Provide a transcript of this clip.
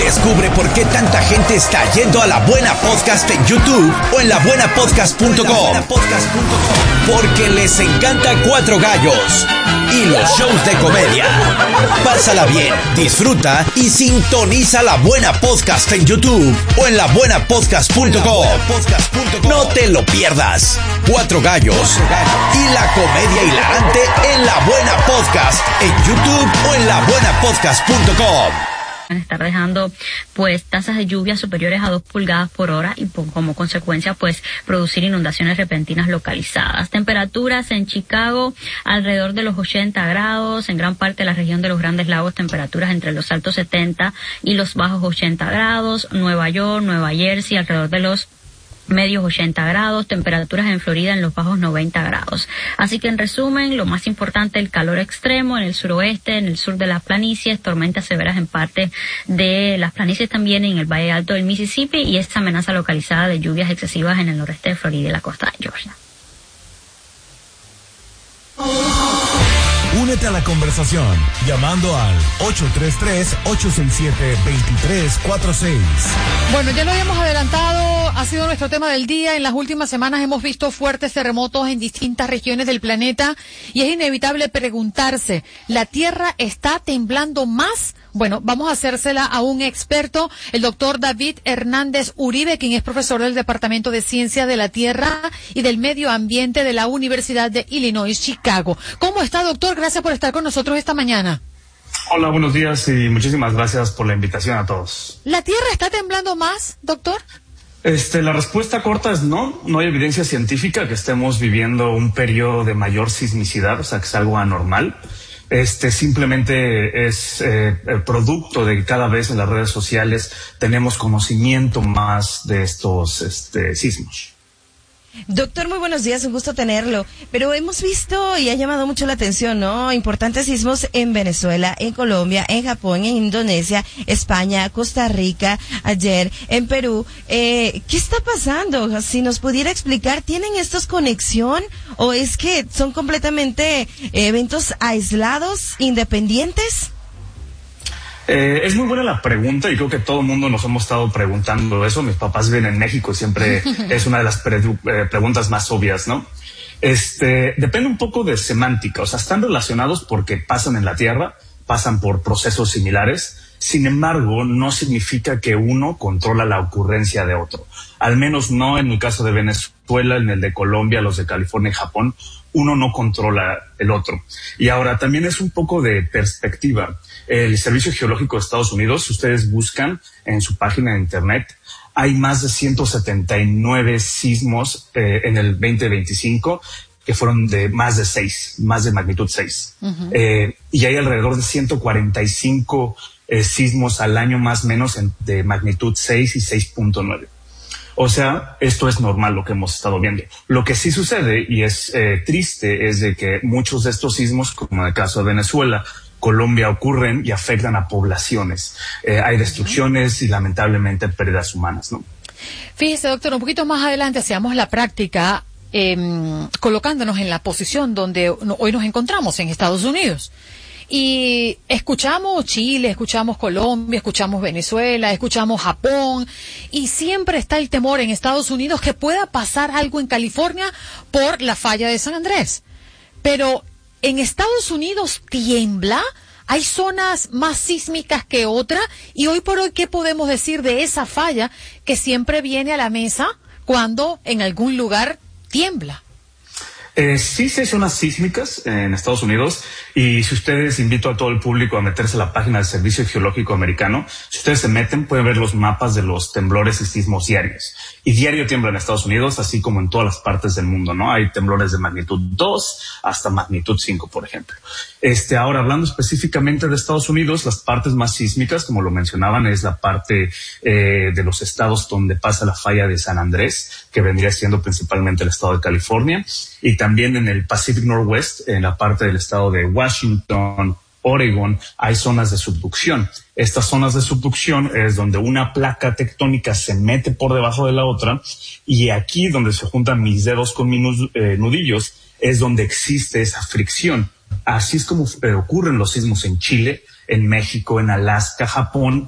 Descubre por qué tanta gente está yendo a La Buena Podcast en YouTube o en labuenapodcast.com. Porque les encanta Cuatro Gallos y los shows de comedia. Pásala bien, disfruta y sintoniza La Buena Podcast en YouTube o en labuenapodcast.com. No te lo pierdas. Cuatro Gallos y la comedia hilarante en La Buena Podcast en YouTube o en labuenapodcast.com. Estar dejando pues tasas de lluvia superiores a 2 pulgadas por hora y como consecuencia pues producir inundaciones repentinas localizadas. Temperaturas en Chicago alrededor de los 80 grados, en gran parte de la región de los Grandes Lagos temperaturas entre los altos 70 y los bajos 80 grados, Nueva York, Nueva Jersey alrededor de los medios 80 grados, temperaturas en Florida en los bajos 90 grados. Así que en resumen, lo más importante, el calor extremo en el suroeste, en el sur de las planicies, tormentas severas en parte de las planicies también en el Valle Alto del Mississippi y esta amenaza localizada de lluvias excesivas en el noreste de Florida y la costa de Georgia. Únete a la conversación llamando al 833-867-2346. Bueno, ya lo habíamos adelantado, ha sido nuestro tema del día. En las últimas semanas hemos visto fuertes terremotos en distintas regiones del planeta y es inevitable preguntarse, ¿la Tierra está temblando más? Bueno, vamos a hacérsela a un experto, el doctor David Hernández Uribe, quien es profesor del Departamento de Ciencia de la Tierra y del Medio Ambiente de la Universidad de Illinois, Chicago. ¿Cómo está, doctor? Gracias por estar con nosotros esta mañana. Hola, buenos días y muchísimas gracias por la invitación a todos. ¿La Tierra está temblando más, doctor? La respuesta corta es no. No hay evidencia científica que estemos viviendo un periodo de mayor sismicidad, o sea, que es algo anormal. Simplemente es el producto de que cada vez en las redes sociales tenemos conocimiento más de estos sismos. Doctor, muy buenos días, un gusto tenerlo. Pero hemos visto y ha llamado mucho la atención, ¿no? Importantes sismos en Venezuela, en Colombia, en Japón, en Indonesia, España, Costa Rica, ayer, en Perú. ¿Qué está pasando? Si nos pudiera explicar, ¿tienen estos conexión o es que son completamente eventos aislados, independientes? Es muy buena la pregunta y creo que todo el mundo nos hemos estado preguntando eso. Mis papás viven en México y siempre es una de las preguntas más obvias, ¿no? Depende un poco de semántica, o sea, están relacionados porque pasan en la Tierra, pasan por procesos similares. Sin embargo, no significa que uno controla la ocurrencia de otro. Al menos no en el caso de Venezuela, en el de Colombia, los de California y Japón. Uno no controla el otro. Y ahora también es un poco de perspectiva. El Servicio Geológico de Estados Unidos, si ustedes buscan en su página de internet, hay más de 179 sismos en el 2025 que fueron de más de magnitud 6. Uh-huh. Y hay alrededor de 145 sismos al año más o menos de magnitud 6 y 6.9. O sea, esto es normal lo que hemos estado viendo. Lo que sí sucede y es triste es de que muchos de estos sismos, como en el caso de Venezuela, Colombia, ocurren y afectan a poblaciones. Hay destrucciones y lamentablemente pérdidas humanas, ¿no? Fíjese, doctor, un poquito más adelante hacíamos la práctica colocándonos en la posición donde hoy nos encontramos, en Estados Unidos. Y escuchamos Chile, escuchamos Colombia, escuchamos Venezuela, escuchamos Japón, y siempre está el temor en Estados Unidos que pueda pasar algo en California por la falla de San Andrés. Pero en Estados Unidos tiembla, hay zonas más sísmicas que otras, y hoy por hoy, ¿qué podemos decir de esa falla que siempre viene a la mesa cuando en algún lugar tiembla? Sí, hay zonas sísmicas en Estados Unidos y si ustedes, invito a todo el público a meterse a la página del Servicio Geológico Americano, si ustedes se meten pueden ver los mapas de los temblores y sismos diarios. Y diario tiembla en Estados Unidos, así como en todas las partes del mundo, ¿no? Hay temblores de magnitud 2 hasta magnitud 5, por ejemplo. Ahora, hablando específicamente de Estados Unidos, las partes más sísmicas, como lo mencionaban, es la parte de los estados donde pasa la falla de San Andrés, que vendría siendo principalmente el estado de California, y también en el Pacific Northwest, en la parte del estado de Washington, Oregon, hay zonas de subducción. Estas zonas de subducción es donde una placa tectónica se mete por debajo de la otra, y aquí donde se juntan mis dedos con mis nudillos es donde existe esa fricción. Así es como ocurren los sismos en Chile, en México, en Alaska, Japón